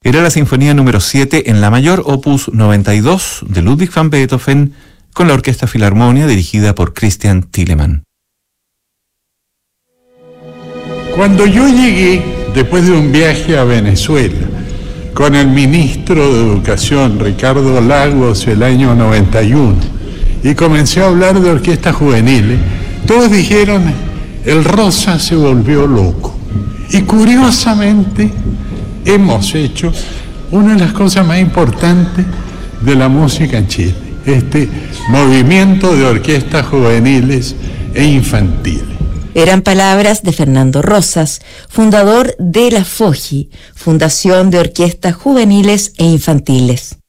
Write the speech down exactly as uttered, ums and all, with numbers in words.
Era la sinfonía número siete en la mayor, opus noventa y dos, de Ludwig van Beethoven, con la Orquesta Filarmonia dirigida por Christian Thielemann. Cuando yo llegué, después de un viaje a Venezuela, con el ministro de Educación, Ricardo Lagos, el año noventa y uno, y comencé a hablar de orquestas juveniles, todos dijeron, el Rosa se volvió loco. Y curiosamente, hemos hecho una de las cosas más importantes de la música en Chile, este movimiento de orquestas juveniles e infantiles. Eran palabras de Fernando Rosas, fundador de la FOJI, Fundación de Orquestas Juveniles e Infantiles.